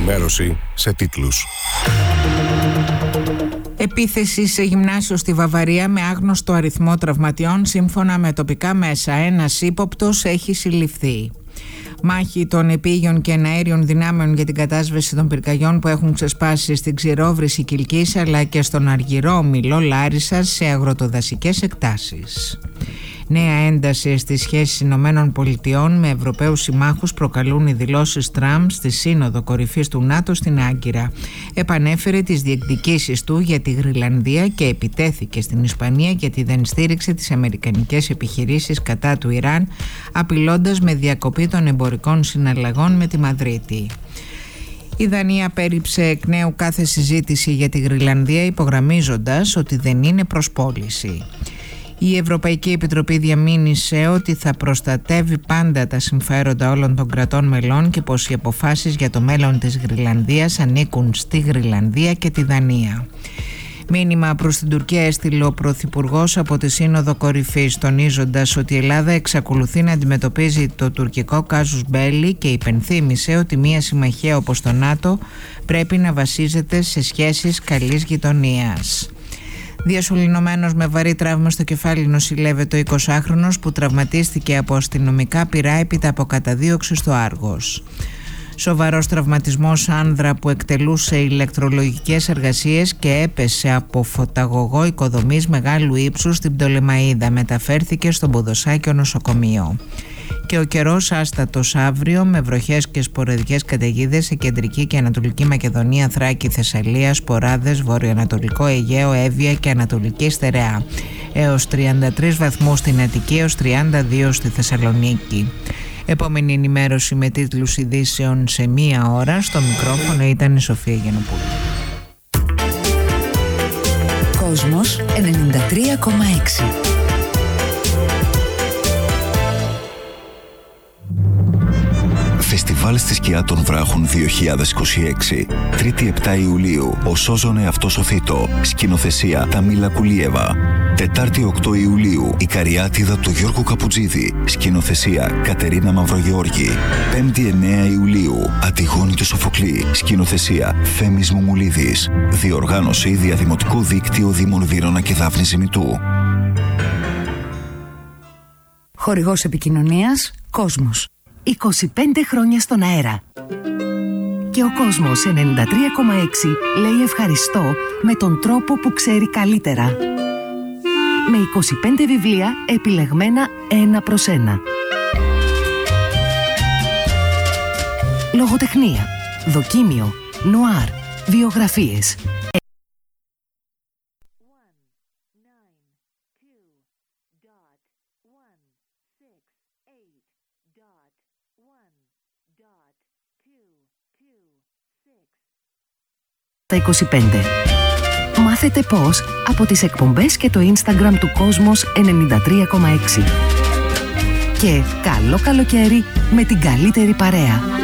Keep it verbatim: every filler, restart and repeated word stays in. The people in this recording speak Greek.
ενημέρωση σε τίτλους. Επίθεση σε γυμνάσιο στη Βαβαρία με άγνωστο αριθμό τραυματιών σύμφωνα με τοπικά μέσα. Ένας ύποπτος έχει συλληφθεί. Μάχη των επίγειων και εναέριων δυνάμεων για την κατάσβεση των πυρκαγιών που έχουν ξεσπάσει στην Ξηρόβρηση Κιλκής αλλά και στον Αργυρόμυλο Λάρισσας σε αγροτοδασικές εκτάσεις. Νέα ένταση στις σχέσεις Ηνωμένων Πολιτειών με Ευρωπαίους συμμάχους προκαλούν οι δηλώσεις Τραμπ στη Σύνοδο Κορυφής του ΝΑΤΟ στην Άγκυρα. Επανέφερε τις διεκδικήσεις του για τη Γροιλανδία και επιτέθηκε στην Ισπανία γιατί δεν στήριξε τις αμερικανικές επιχειρήσεις κατά του Ιράν, απειλώντας με διακοπή των εμπορικών συναλλαγών με τη Μαδρίτη. Η Δανία πέριψε εκ νέου κάθε συζήτηση για τη Γροιλανδία, υπογραμμίζοντας ότι δεν είναι προσπόληση. Η Ευρωπαϊκή Επιτροπή διαμήνυσε ότι θα προστατεύει πάντα τα συμφέροντα όλων των κρατών μελών και πως οι αποφάσεις για το μέλλον της Γροιλανδίας ανήκουν στη Γροιλανδία και τη Δανία. Μήνυμα προς την Τουρκία έστειλε ο Πρωθυπουργός από τη Σύνοδο Κορυφής, τονίζοντας ότι η Ελλάδα εξακολουθεί να αντιμετωπίζει το τουρκικό κάζους μπέλι και υπενθύμησε ότι μια συμμαχία όπως το ΝΑΤΟ πρέπει να βασίζεται σε σχέσεις καλής γειτονίας. Διασωληνωμένος με βαρύ τραύμα στο κεφάλι νοσηλεύεται ο εικοσάχρονος που τραυματίστηκε από αστυνομικά πυρά έπειτα από καταδίωξη στο Άργος. Σοβαρός τραυματισμός άνδρα που εκτελούσε ηλεκτρολογικές εργασίες και έπεσε από φωταγωγό οικοδομής μεγάλου ύψους στην Πτολεμαΐδα. Μεταφέρθηκε στο Ποδοσάκιο νοσοκομείο. Και ο καιρός άστατος αύριο με βροχές και σποραδικές καταιγίδες σε κεντρική και ανατολική Μακεδονία, Θράκη, Θεσσαλία, σποράδες, βορειοανατολικό Αιγαίο, Εύβοια και ανατολική Στερεά. Έως τριάντα τρεις βαθμούς στην Αττική, έως τριάντα δύο στη Θεσσαλονίκη. Επόμενη ενημέρωση με τίτλους ειδήσεων σε μία ώρα. Στο μικρόφωνο ήταν η Σοφία Γιαννοπούλου. Κόσμος ενενήντα τρία κόμμα έξι. Φεστιβάλ στη σκιά των βράχων δύο χιλιάδες είκοσι έξι. Τρίτη επτά Ιουλίου. Ο Σόζον εαυτός ο Θήτο. Σκηνοθεσία Ταμίλα Κουλίεβα. Τετάρτη οκτώ Ιουλίου. Η Καριάτιδα του Γιώργου Καπουτζίδη. Σκηνοθεσία Κατερίνα Μαυρογεώργη. Πέμπτη εννέα Ιουλίου. Αντιγόνη του Σοφοκλή. Σκηνοθεσία Θέμης Μουμουλίδης. Διοργάνωση Διαδημοτικό Δίκτυο Δήμων Βύρωνα και Δάφνη Ζημητού. Χορηγός επικοινωνίας Κόσμος. είκοσι πέντε χρόνια στον αέρα. Και ο Κόσμος ενενήντα τρία κόμμα έξι λέει ευχαριστώ με τον τρόπο που ξέρει καλύτερα. Με είκοσι πέντε βιβλία επιλεγμένα ένα προς ένα. Λογοτεχνία, δοκίμιο, νουάρ, βιογραφίες. Τα είκοσι πέντε. Μάθετε πώς από τις εκπομπές και το Instagram του Κόσμος ενενήντα τρία κόμμα έξι. Και καλό καλοκαίρι με την καλύτερη παρέα.